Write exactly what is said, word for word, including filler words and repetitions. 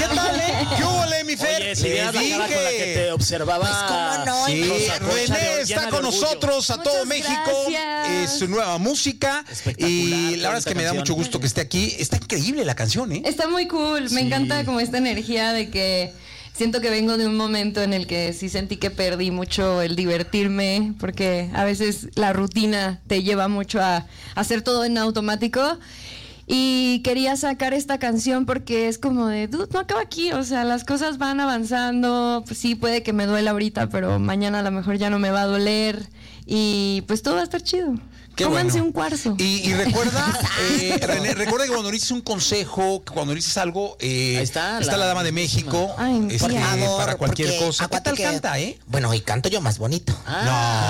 ¿Qué tal, eh? ¿Qué hubo, mi Fer? Oye, si vieras la cara con la que te observaba. Pues, ¿cómo no? Sí, Rosa René Concha, está con nosotros a Muchas todo México. gracias. Es su nueva música. Y la verdad es que me da mucho gusto que esté aquí. Está increíble la canción, ¿eh? Está muy cool. Me Sí. encanta como esta energía de que siento que vengo de un momento en el que sí sentí que perdí mucho el divertirme, porque a veces la rutina te lleva mucho a hacer todo en automático. Y quería sacar esta canción porque es como de, dude, no acaba aquí, o sea, las cosas van avanzando, pues sí, puede que me duela ahorita, pero mañana a lo mejor ya no me va a doler y pues todo va a estar chido. Qué Cómanse bueno. un cuarzo. Y, y recuerda, eh, René, recuerda que cuando dices un consejo, que cuando dices algo, eh, Ahí está, está la- la dama de México, Ay, este, por favor, para cualquier porque cosa. ¿Qué acuérdate tal que- canta, eh? Bueno, y canto yo más bonito. Ah,